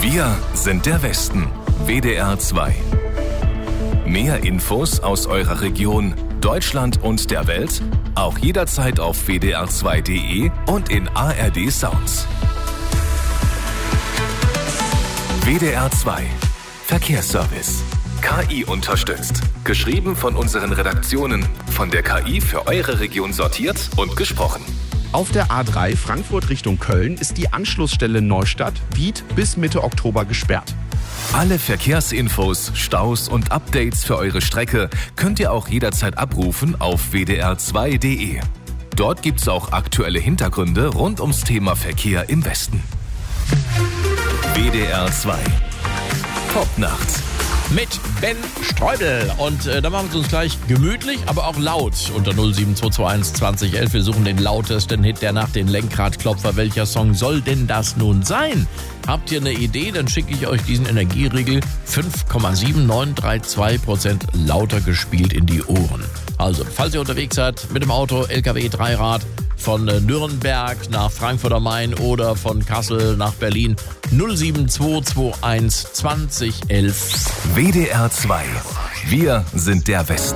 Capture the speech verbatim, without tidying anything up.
Wir sind der Westen. W D R zwei. Mehr Infos aus eurer Region, Deutschland und der Welt auch jederzeit auf w d r zwei punkt d e und in A R D Sounds. W D R zwei Verkehrsservice. K I unterstützt. Geschrieben von unseren Redaktionen. Von der K I für eure Region sortiert und gesprochen. Auf der A drei Frankfurt Richtung Köln ist die Anschlussstelle Neustadt-Wied bis Mitte Oktober gesperrt. Alle Verkehrsinfos, Staus und Updates für eure Strecke könnt ihr auch jederzeit abrufen auf w d r zwei punkt d e. Dort gibt's auch aktuelle Hintergründe rund ums Thema Verkehr im Westen. W D R zwei Popnacht mit Ben Streudel. Und äh, da machen wir es uns gleich gemütlich, aber auch laut unter null sieben zwei zwei eins zwanzig elf. Wir suchen den lautesten Hit der Nacht, den Lenkradklopfer. Welcher Song soll denn das nun sein? Habt ihr eine Idee? Dann schicke ich euch diesen Energieriegel fünf Komma sieben neun drei zwei Prozent lauter gespielt in die Ohren. Also, falls ihr unterwegs seid mit dem Auto, L K W, Dreirad, von Nürnberg nach Frankfurt am Main oder von Kassel nach Berlin, null sieben zwei zwei eins zwanzig elf. W D R zwei. Wir sind der Westen.